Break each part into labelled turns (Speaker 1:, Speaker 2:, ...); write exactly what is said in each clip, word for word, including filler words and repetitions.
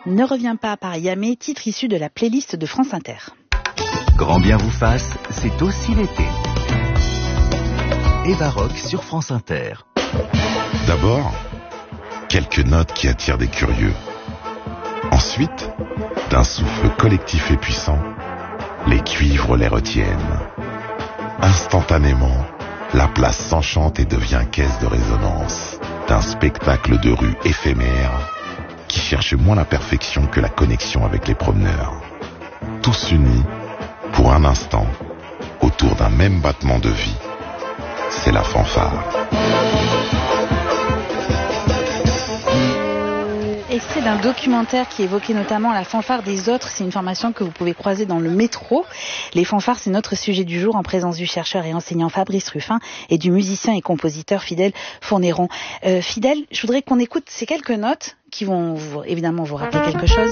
Speaker 1: Ne reviens pas par Yamé, titre issu de la playlist de France Inter.
Speaker 2: Grand bien vous fasse, c'est aussi l'été. Eva Rock sur France Inter.
Speaker 3: D'abord, quelques notes qui attirent des curieux. Ensuite, d'un souffle collectif et puissant, les cuivres les retiennent. Instantanément, la place s'enchante et devient caisse de résonance d'un spectacle de rue éphémère qui cherche moins la perfection que la connexion avec les promeneurs. Tous unis, pour un instant, autour d'un même battement de vie. C'est la fanfare.
Speaker 1: Extrait d'un documentaire qui évoquait notamment la fanfare des autres. C'est une formation que vous pouvez croiser dans le métro. Les fanfares, c'est notre sujet du jour en présence du chercheur et enseignant Fabrice Ruffin et du musicien et compositeur Fidèle Fournéron. Euh, Fidèle, je voudrais qu'on écoute ces quelques notes qui vont vous, évidemment vous rappeler quelque chose.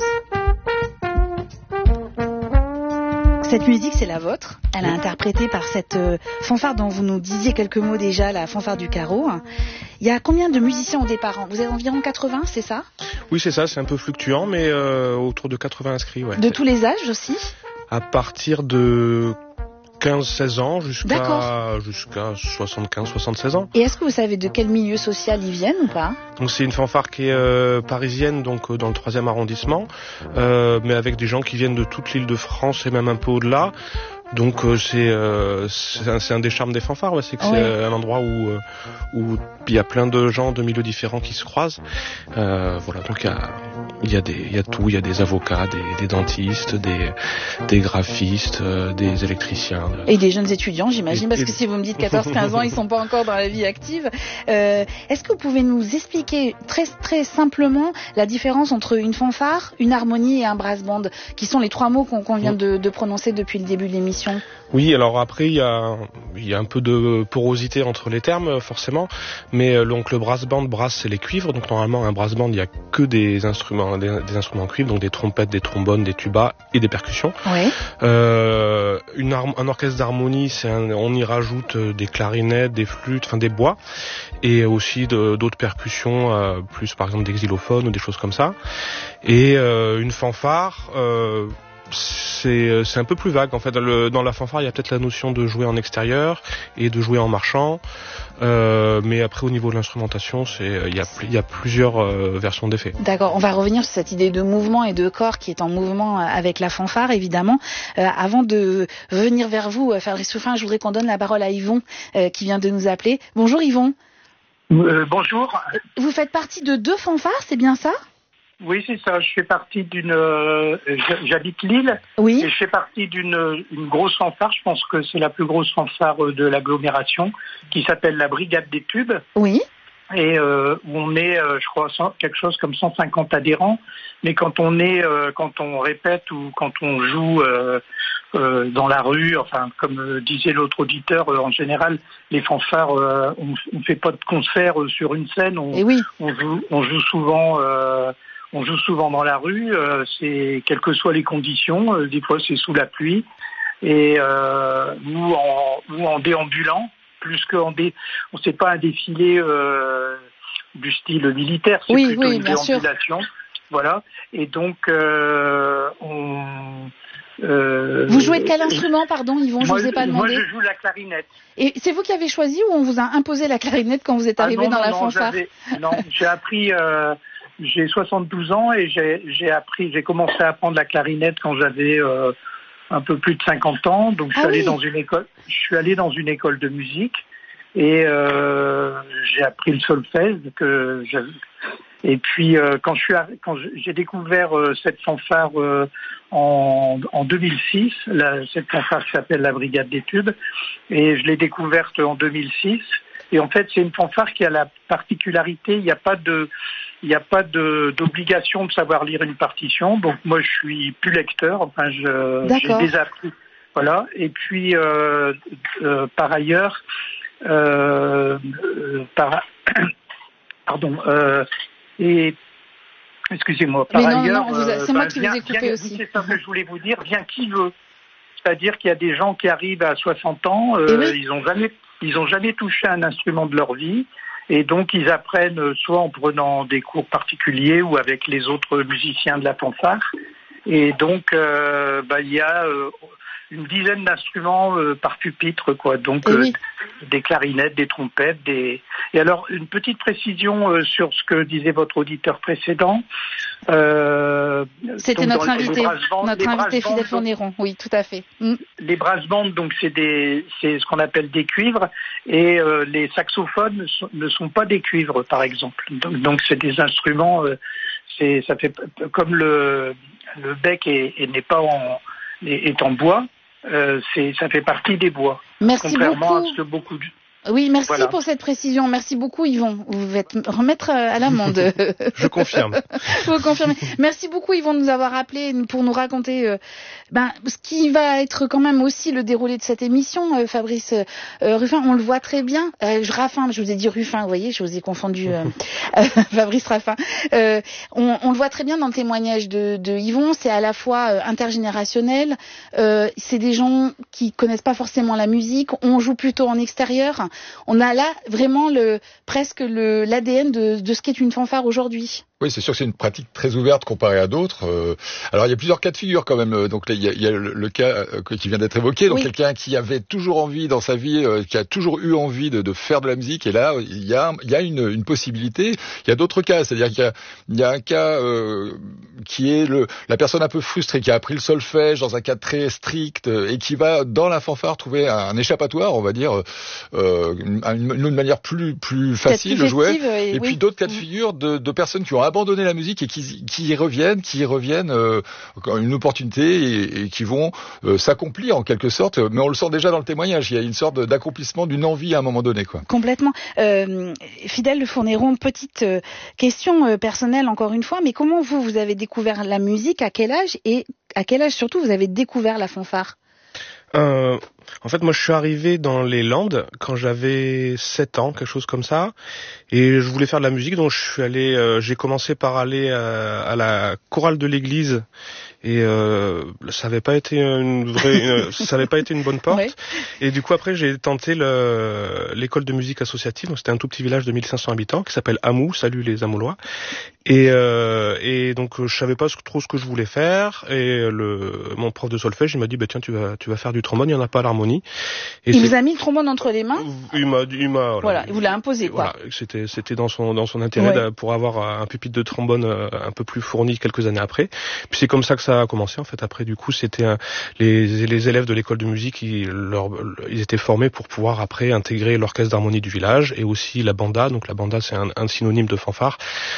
Speaker 1: Cette musique, c'est la vôtre. Elle est interprétée par cette euh, fanfare dont vous nous disiez quelques mots déjà, la fanfare du carreau. Il y a combien de musiciens au départ ? Vous avez environ quatre-vingts, c'est ça ?
Speaker 4: Oui, c'est ça, c'est un peu fluctuant, mais euh, autour de quatre-vingts inscrits. Ouais.
Speaker 1: De tous les âges aussi ?
Speaker 4: À partir de quinze seize ans jusqu'à, jusqu'à soixante-quinze soixante-seize ans.
Speaker 1: Et est-ce que vous savez de quel milieu social ils viennent ou pas ?
Speaker 4: Donc c'est une fanfare qui est euh, parisienne, donc euh, dans le troisième arrondissement, euh, mais avec des gens qui viennent de toute l'île de France et même un peu au-delà. Donc euh, c'est, euh, c'est, un, c'est un des charmes des fanfares, ouais, c'est que ouais. c'est un endroit où euh, où il y a plein de gens de milieux différents qui se croisent. Euh, voilà, donc il y a il y a des il y a tout, il y a des avocats, des, des dentistes, des des graphistes, euh, des électriciens.
Speaker 1: Et des jeunes étudiants, j'imagine, et, parce et... que si vous me dites quatorze quinze ans, ils sont pas encore dans la vie active. Euh, est-ce que vous pouvez nous expliquer très très simplement la différence entre une fanfare, une harmonie et un brass band, qui sont les trois mots qu'on, qu'on vient de, de prononcer depuis le début de l'émission?
Speaker 4: Oui, alors après il y a il y a un peu de porosité entre les termes forcément, mais euh, donc le brass band, brass c'est les cuivres, donc normalement un brass band il y a que des instruments des, des instruments cuivres, donc des trompettes, des trombones, des tubas et des percussions.
Speaker 1: Oui.
Speaker 4: Euh, une ar- un orchestre d'harmonie, c'est un, on y rajoute des clarinettes, des flûtes, enfin des bois et aussi de, d'autres percussions, euh, plus par exemple des xylophones ou des choses comme ça. Et euh, une fanfare. Euh, C'est, c'est un peu plus vague en fait. Le, dans la fanfare, il y a peut-être la notion de jouer en extérieur et de jouer en marchant. Euh, mais après, au niveau de l'instrumentation, c'est, il y a, il y a plusieurs euh, versions d'effets.
Speaker 1: D'accord. On va revenir sur cette idée de mouvement et de corps qui est en mouvement avec la fanfare, évidemment. Euh, avant de venir vers vous, Fabrice Ruffin, je voudrais qu'on donne la parole à Yvon euh, qui vient de nous appeler. Bonjour Yvon.
Speaker 5: Euh, bonjour.
Speaker 1: Vous faites partie de deux fanfares, c'est bien ça ?
Speaker 5: Oui, c'est ça. Je fais partie d'une. Euh, j'habite Lille.
Speaker 1: Oui.
Speaker 5: Et je fais partie d'une une grosse fanfare. Je pense que c'est la plus grosse fanfare de l'agglomération, qui s'appelle la Brigade des Tubes.
Speaker 1: Oui.
Speaker 5: Et euh, où on est, euh, je crois, quelque chose comme cent cinquante adhérents. Mais quand on est, euh, quand on répète ou quand on joue euh, euh, dans la rue, enfin, comme euh, disait l'autre auditeur, euh, en général, les fanfares, euh, on, on fait pas de concert euh, sur une scène. On,
Speaker 1: Et oui.
Speaker 5: on joue, on joue souvent. Euh, On joue souvent dans la rue, euh, c'est quelles que soient les conditions, euh, des fois c'est sous la pluie, et euh, ou en ou en déambulant, plus qu'en dé, on sait pas un défilé euh, du style militaire, c'est
Speaker 1: oui,
Speaker 5: plutôt
Speaker 1: oui,
Speaker 5: une
Speaker 1: bien
Speaker 5: déambulation, sûr. Voilà. Et donc euh, on.
Speaker 1: Euh, vous jouez de quel instrument, pardon, Yvon, je
Speaker 5: moi,
Speaker 1: vous ai pas demandé.
Speaker 5: Moi, je joue la clarinette.
Speaker 1: Et c'est vous qui avez choisi ou on vous a imposé la clarinette quand vous êtes arrivé
Speaker 5: ah non,
Speaker 1: dans
Speaker 5: non,
Speaker 1: la
Speaker 5: non,
Speaker 1: fanfare?
Speaker 5: Non, j'ai appris. Euh, J'ai soixante-douze ans et j'ai, j'ai appris, j'ai commencé à apprendre la clarinette quand j'avais euh, un peu plus de cinquante ans. Donc je suis ah allé oui. dans une école, je suis allé dans une école de musique et euh, j'ai appris le solfège que j'avais. Et puis euh, quand je suis, quand j'ai découvert euh, cette fanfare euh, en, en deux mille six, la, cette fanfare qui s'appelle la Brigade des Tubes, et je l'ai découverte en deux mille six. Et en fait, c'est une fanfare qui a la particularité, il n'y a pas de, il n'y a pas de, d'obligation de savoir lire une partition. Donc moi, je suis plus lecteur. Enfin, je, j'ai déjà appris. Voilà. Et puis, euh, euh, par ailleurs, euh, euh, par, pardon. Euh, et excusez-moi. Par
Speaker 1: Mais non,
Speaker 5: ailleurs,
Speaker 1: non, vous a, c'est
Speaker 5: euh,
Speaker 1: moi
Speaker 5: ben,
Speaker 1: qui
Speaker 5: bien,
Speaker 1: vous ai coupé
Speaker 5: bien,
Speaker 1: aussi.
Speaker 5: C'est ça que je voulais vous dire. Bien qui veut. C'est-à-dire qu'il y a des gens qui arrivent à soixante ans, euh,
Speaker 1: oui.
Speaker 5: ils ont jamais, ils ont jamais touché un instrument de leur vie, Et donc, ils apprennent soit en prenant des cours particuliers ou avec les autres musiciens de la fanfare. Et donc, euh, bah, il y a euh, une dizaine d'instruments euh, par pupitre, quoi. Donc, oui. euh, des clarinettes, des trompettes, des. Et alors, une petite précision euh, sur ce que disait votre auditeur précédent.
Speaker 1: Euh, C'était notre invité, bandes, notre invité Fidèle Fourniron. Oui, tout à fait. Mm.
Speaker 5: Les brass bands, donc, c'est des, c'est ce qu'on appelle des cuivres, et euh, les saxophones ne sont, ne sont pas des cuivres, par exemple. Donc, donc c'est des instruments. Euh, c'est, ça fait comme le le bec est, est n'est pas en est, est en bois. Euh, c'est, ça fait partie des bois.
Speaker 1: Merci
Speaker 5: contrairement
Speaker 1: beaucoup.
Speaker 5: à ce que beaucoup de...
Speaker 1: Oui, merci
Speaker 5: voilà.
Speaker 1: pour cette précision. Merci beaucoup, Yvon. Vous devez remettre à l'amende.
Speaker 4: Je confirme.
Speaker 1: Vous confirmez. Merci beaucoup, Yvon, de nous avoir appelé pour nous raconter euh, ben, ce qui va être quand même aussi le déroulé de cette émission, euh, Fabrice euh, Ruffin. On le voit très bien. Euh, je Raffin, je vous ai dit Ruffin, vous voyez, je vous ai confondu euh, Fabrice Raffin. Euh, on, on le voit très bien dans le témoignage de, de Yvon. C'est à la fois euh, intergénérationnel. Euh, c'est des gens qui connaissent pas forcément la musique. On joue plutôt en extérieur. On a là vraiment le, presque le, l'A D N de, de ce qu'est une fanfare aujourd'hui.
Speaker 6: Oui, c'est sûr que c'est une pratique très ouverte comparée à d'autres. Euh, alors, il y a plusieurs cas de figure quand même. Donc, il y a, il y a le, le cas euh, qui vient d'être évoqué. Donc, oui. Quelqu'un qui avait toujours envie dans sa vie, euh, qui a toujours eu envie de, de faire de la musique. Et là, il y a, il y a une, une possibilité. Il y a d'autres cas. C'est-à-dire qu'il y a, il y a un cas euh, qui est le, la personne un peu frustrée, qui a appris le solfège dans un cadre très strict euh, et qui va, dans la fanfare, trouver un, un échappatoire, on va dire, euh, une, une, une manière plus, plus facile de jouer.
Speaker 1: Et,
Speaker 6: et
Speaker 1: oui.
Speaker 6: puis, d'autres cas de figure de, de personnes qui ont abandonné la musique et qui, qui y reviennent, qui y reviennent, euh, une opportunité et, et qui vont euh, s'accomplir en quelque sorte. Mais on le sent déjà dans le témoignage. Il y a une sorte d'accomplissement d'une envie à un moment donné, quoi.
Speaker 1: Complètement. Euh, Fidèle Fourniron, petite euh, question euh, personnelle encore une fois. Mais comment vous, vous avez découvert la musique? À quel âge? Et à quel âge surtout vous avez découvert la fanfare?
Speaker 4: Euh, en fait, moi, je suis arrivé dans les Landes quand j'avais sept ans, quelque chose comme ça, et je voulais faire de la musique, donc je suis allé, euh, j'ai commencé par aller à, à la chorale de l'église, et euh, ça avait pas été une vraie, une, ça avait pas été une bonne porte. Ouais. Et du coup, après, j'ai tenté le, l'école de musique associative. Donc, c'était un tout petit village de mille cinq cents habitants qui s'appelle Amou. Salut les Amoulois. Et, euh, et donc, je savais pas trop ce que je voulais faire. Et le, mon prof de solfège, il m'a dit, bah tiens, tu vas, tu vas faire du trombone. Il y en a pas à l'harmonie. Et
Speaker 1: il vous a mis le trombone entre les mains.
Speaker 4: Il m'a, il m'a, voilà,
Speaker 1: voilà, il vous l'a imposé, quoi.
Speaker 4: Voilà, c'était, c'était dans son, dans son intérêt ouais. pour avoir un pupitre de trombone un peu plus fourni quelques années après. Puis c'est comme ça que ça a commencé en fait. Après, du coup, c'était un, les, les élèves de l'école de musique, ils, leur, ils étaient formés pour pouvoir après intégrer l'orchestre d'harmonie du village et aussi la banda. Donc la banda, c'est un, un synonyme de fanfare.